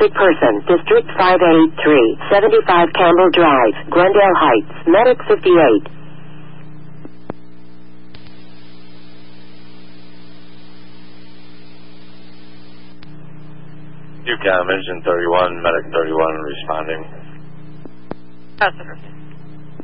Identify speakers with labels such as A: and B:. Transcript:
A: Sick person, District 583, 75 Campbell Drive, Glendale Heights, Medic 58.
B: UCAM, Engine 31, Medic 31 responding.
C: Passenger.